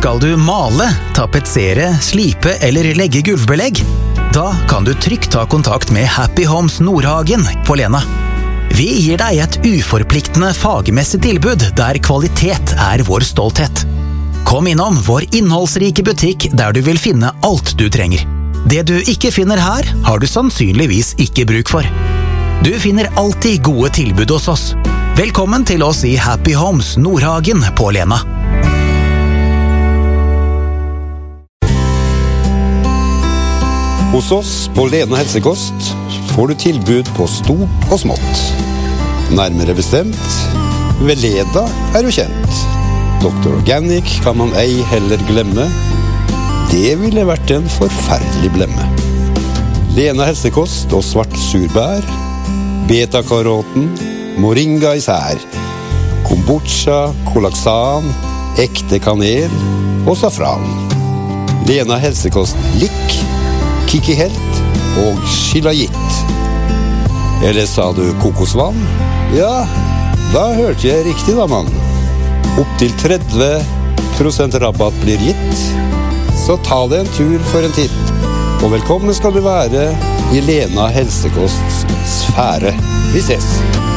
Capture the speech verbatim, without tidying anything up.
Skal du male, tapetsere, slipe eller legge gulvbelegg? Da kan du trygt ta kontakt med Happy Homes Nordhagen på Lena. Vi gir deg et uforpliktende fagmessig tilbud der kvalitet er vår stolthet. Kom innom vår innholdsrike butikk der du vil finne alt du trenger. Det du ikke finner her, har du sannsynligvis ikke bruk for. Du finner alltid gode tilbud hos oss. Velkommen til oss i Happy Homes Nordhagen på Lena. Hos oss på Lena Helsekost får du tilbud på stort og smått. Nærmere bestemt, ved Leda er du kjent. doktor Organic kan man ei heller glemme. Det ville vært en forferdelig blemme. Lena Helsekost og svart surbær, beta-karoten, moringa især, kombucha, kolaksan, ekte kanel og safran. Lena Helsekost lik, Kiki Helt og Shilajit. Eller sa du kokosvann? Ja, da hørte jeg riktig da, mann. Opp til tretti prosent rabatt blir gitt, så ta deg en tur for en titt. Og velkommen skal du være i Lena Helsekosts sfære. Vi ses!